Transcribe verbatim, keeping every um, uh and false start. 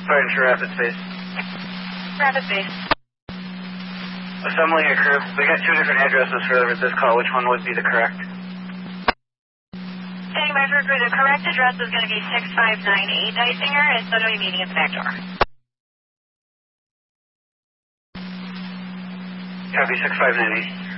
Starting to rapid base. Rapid base. Assembling a crew. We got two different addresses for this call. Which one would be the correct? Standing by for crew. The correct address is going to be six five nine eight Dysinger. It's going to be meeting at the back door. Copy six five nine eight.